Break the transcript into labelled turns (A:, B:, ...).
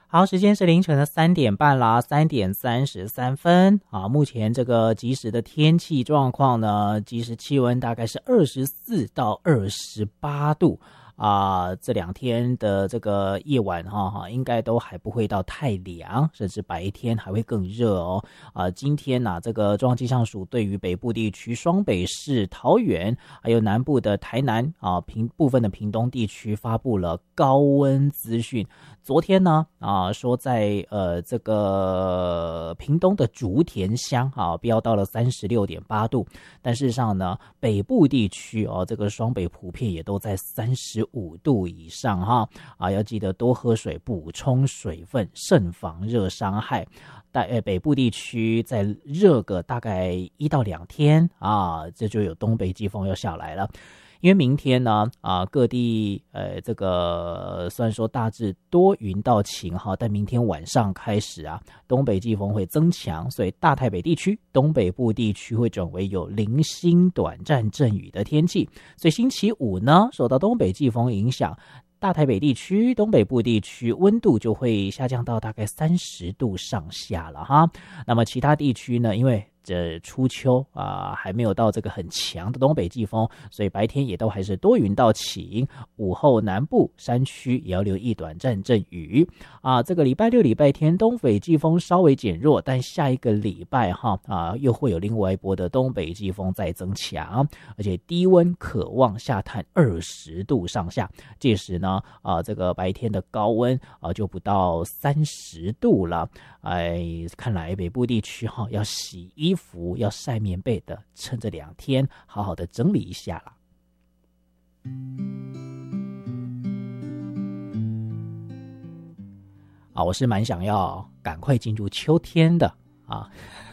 A: 好，时间是凌晨的3点半啦，3点33分啊。目前这个即时的天气状况呢，即时气温大概是24到28度啊。这2天的这个夜晚应该都还不会到太凉，甚至白天还会更热哦。今天这个中央气象署对于北部地区双北市、桃园还有南部的台南部分的屏东地区发布了高温资讯。昨天呢说在这个屏东的竹田乡飙到了36.8度，但事实上呢，北部地区这个双北普遍也都在35度以上要记得多喝水，补充水分，慎防热伤害。北部地区再热个大概1到2天这就有东北季风要下来了。因为明天呢各地这个虽然说大致多云到晴但明天晚上开始东北季风会增强，所以大台北地区、东北部地区会转为有零星短暂阵雨的天气。所以星期五呢，受到东北季风影响，大台北地区、东北部地区温度就会下降到大概30度上下了那么其他地区呢，因为这初秋还没有到这个很强的东北季风，所以白天也都还是多云到晴，午后南部山区也要留意短暂阵雨这个礼拜六、礼拜天东北季风稍微减弱，但下一个礼拜又会有另外一波的东北季风再增强，而且低温可望下探20度上下，届时呢这个白天的高温就不到30度了。看来北部地区要洗衣服、要晒棉被的，趁这2天好好的整理一下啦。我是蛮想要赶快进入秋天的